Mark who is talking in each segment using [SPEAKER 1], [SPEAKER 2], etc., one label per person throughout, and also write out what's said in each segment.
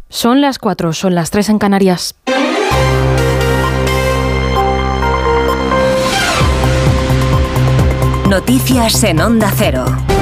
[SPEAKER 1] Son las 4, son las 3 en Canarias.
[SPEAKER 2] Noticias en Onda Cero.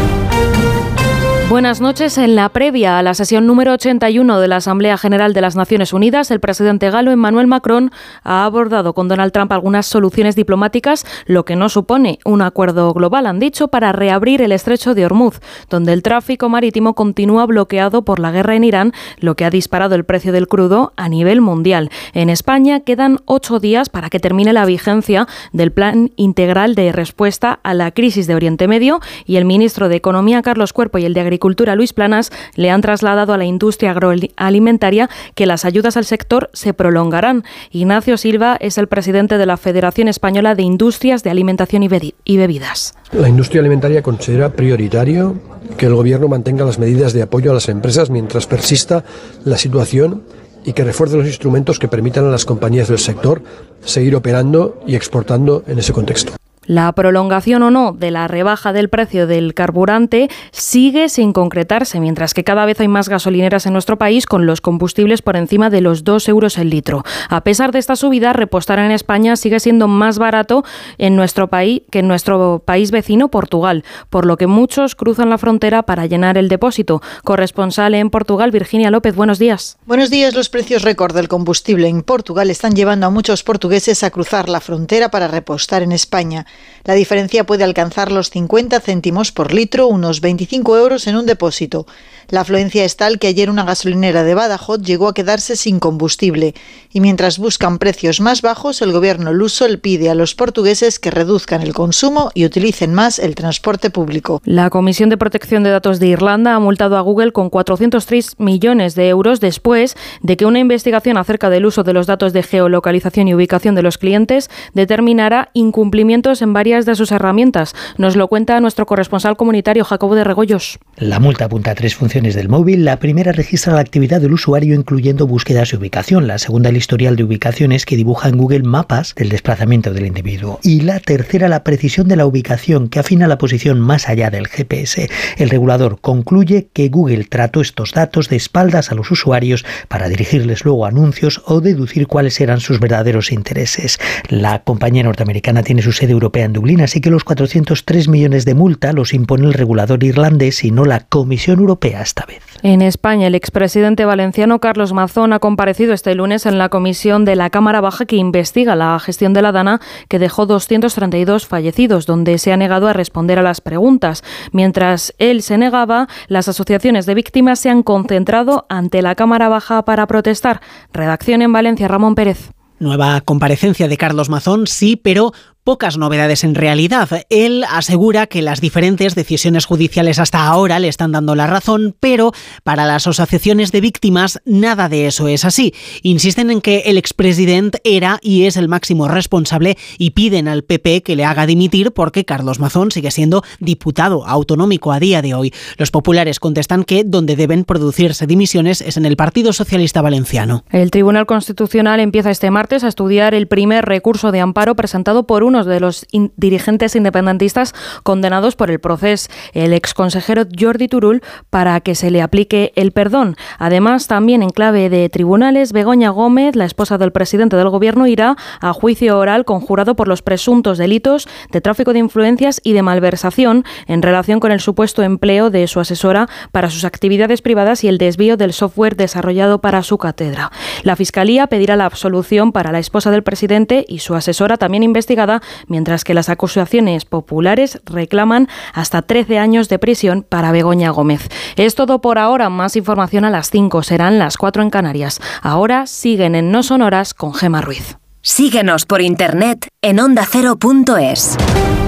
[SPEAKER 1] Buenas noches. En la previa a la sesión número 81 de la Asamblea General de las Naciones Unidas, el presidente galo Emmanuel Macron ha abordado con Donald Trump algunas soluciones diplomáticas, lo que no supone un acuerdo global, han dicho, para reabrir el estrecho de Hormuz, donde el tráfico marítimo continúa bloqueado por la guerra en Irán, lo que ha disparado el precio del crudo a nivel mundial. En España quedan 8 días para que termine la vigencia del Plan Integral de Respuesta a la Crisis de Oriente Medio, y el ministro de Economía, Carlos Cuerpo, y el de Agricultura, Luis Planas, le han trasladado a la industria agroalimentaria que las ayudas al sector se prolongarán. Ignacio Silva es el presidente de la Federación Española de Industrias de Alimentación y Bebidas.
[SPEAKER 3] La industria alimentaria considera prioritario que el Gobierno mantenga las medidas de apoyo a las empresas mientras persista la situación y que refuerce los instrumentos que permitan a las compañías del sector seguir operando y exportando en ese contexto.
[SPEAKER 1] La prolongación o no de la rebaja del precio del carburante sigue sin concretarse, mientras que cada vez hay más gasolineras en nuestro país con los combustibles por encima de los 2 euros el litro. A pesar de esta subida, repostar en España sigue siendo más barato en nuestro país que en nuestro país vecino, Portugal, por lo que muchos cruzan la frontera para llenar el depósito. Corresponsal en Portugal, Virginia López, buenos días.
[SPEAKER 4] Buenos días. Los precios récord del combustible en Portugal están llevando a muchos portugueses a cruzar la frontera para repostar en España. La diferencia puede alcanzar los 50 céntimos por litro, unos 25 euros en un depósito. La afluencia es tal que ayer una gasolinera de Badajoz llegó a quedarse sin combustible. Y mientras buscan precios más bajos, el gobierno luso le pide a los portugueses que reduzcan el consumo y utilicen más el transporte público.
[SPEAKER 1] La Comisión de Protección de Datos de Irlanda ha multado a Google con 403 millones de euros después de que una investigación acerca del uso de los datos de geolocalización y ubicación de los clientes determinara incumplimientos en varias de sus herramientas. Nos lo cuenta nuestro corresponsal comunitario, Jacobo de Regoyos.
[SPEAKER 5] La multa apunta a 3 funciones del móvil. La primera registra la actividad del usuario incluyendo búsquedas y ubicación. La segunda, el historial de ubicaciones que dibuja en Google mapas del desplazamiento del individuo. Y la tercera, la precisión de la ubicación que afina la posición más allá del GPS. El regulador concluye que Google trató estos datos de espaldas a los usuarios para dirigirles luego anuncios o deducir cuáles eran sus verdaderos intereses. La compañía norteamericana tiene su sede europea en Dublín, así que los 403 millones de multa los impone el regulador irlandés y no la Comisión Europea esta vez.
[SPEAKER 1] En España, el expresidente valenciano Carlos Mazón ha comparecido este lunes en la comisión de la Cámara Baja que investiga la gestión de la Dana, que dejó 232 fallecidos, donde se ha negado a responder a las preguntas. Mientras él se negaba, las asociaciones de víctimas se han concentrado ante la Cámara Baja para protestar. Redacción en Valencia, Ramón Pérez.
[SPEAKER 6] Nueva comparecencia de Carlos Mazón, sí, pero pocas novedades en realidad. Él asegura que las diferentes decisiones judiciales hasta ahora le están dando la razón, pero para las asociaciones de víctimas nada de eso es así. Insisten en que el expresidente era y es el máximo responsable y piden al PP que le haga dimitir porque Carlos Mazón sigue siendo diputado autonómico a día de hoy. Los populares contestan que donde deben producirse dimisiones es en el Partido Socialista Valenciano.
[SPEAKER 1] El Tribunal Constitucional empieza este martes a estudiar el primer recurso de amparo presentado por uno de los dirigentes independentistas condenados por el procés, el exconsejero Jordi Turull, para que se le aplique el perdón. Además, también en clave de tribunales, Begoña Gómez, la esposa del presidente del Gobierno, irá a juicio oral conjurado por los presuntos delitos de tráfico de influencias y de malversación en relación con el supuesto empleo de su asesora para sus actividades privadas y el desvío del software desarrollado para su cátedra. La Fiscalía pedirá la absolución para la esposa del presidente y su asesora, también investigada, mientras que las acusaciones populares reclaman hasta 13 años de prisión para Begoña Gómez. Es todo por ahora. Más información a las 5, serán las 4 en Canarias. Ahora siguen en No Sonoras con Gemma Ruiz.
[SPEAKER 2] Síguenos por internet en ondacero.es.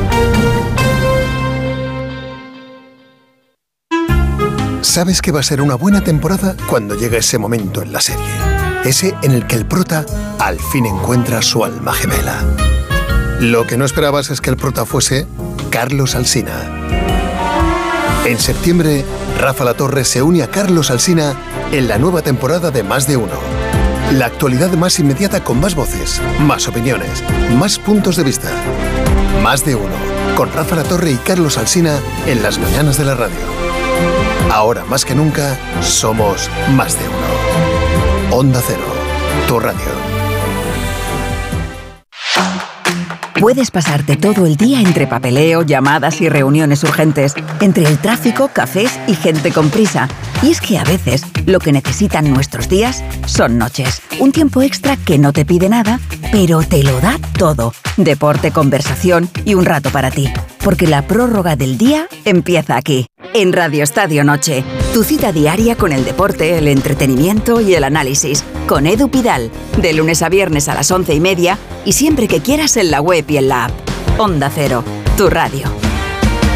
[SPEAKER 7] Sabes que va a ser una buena temporada cuando llega ese momento en la serie. Ese en el que el prota al fin encuentra su alma gemela. Lo que no esperabas es que el prota fuese Carlos Alsina. En septiembre, Rafa Latorre se une a Carlos Alsina en la nueva temporada de Más de Uno. La actualidad más inmediata con más voces, más opiniones, más puntos de vista. Más de Uno, con Rafa Latorre y Carlos Alsina en las mañanas de la radio. Ahora más que nunca, somos Más de Uno. Onda Cero, tu radio.
[SPEAKER 8] Puedes pasarte todo el día entre papeleo, llamadas y reuniones urgentes, entre el tráfico, cafés y gente con prisa. Y es que a veces lo que necesitan nuestros días son noches. Un tiempo extra que no te pide nada, pero te lo da todo. Deporte, conversación y un rato para ti. Porque la prórroga del día empieza aquí, en Radio Estadio Noche. Tu cita diaria con el deporte, el entretenimiento y el análisis. Con Edu Pidal, de lunes a viernes a las 11:30 y siempre que quieras en la web y en la app. Onda Cero, tu radio.